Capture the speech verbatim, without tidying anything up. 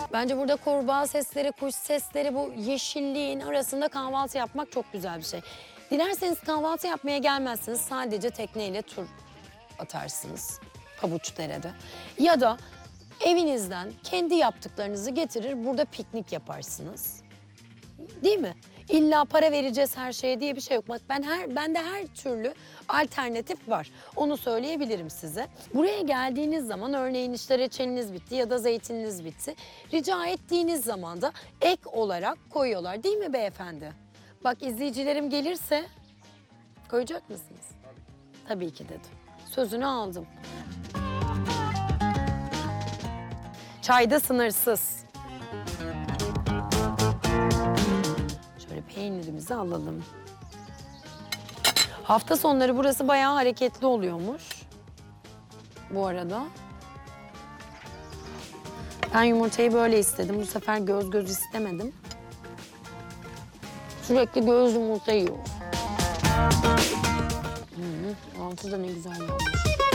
Bence burada kurbağa sesleri, kuş sesleri, bu yeşilliğin arasında kahvaltı yapmak çok güzel bir şey. Dilerseniz kahvaltı yapmaya gelmezsiniz. Sadece tekneyle tur atarsınız Pabuçdere'de. Ya da evinizden kendi yaptıklarınızı getirir burada piknik yaparsınız. Değil mi? İlla para vereceğiz her şeye diye bir şey yok. Bak ben her bende her türlü alternatif var. Onu söyleyebilirim size. Buraya geldiğiniz zaman örneğin işte reçeliniz bitti ya da zeytininiz bitti. Rica ettiğiniz zaman da ek olarak koyuyorlar. Değil mi beyefendi? Bak izleyicilerim gelirse koyacak mısınız? Tabii ki dedim. Sözünü aldım. Çayda sınırsız. Şöyle peynirimizi alalım. Hafta sonları burası bayağı hareketli oluyormuş. Bu arada. Ben yumurtayı böyle istedim. Bu sefer göz göz istemedim. Sürekli göz yumurta yiyor. Hmm, altı da ne güzel olmuş.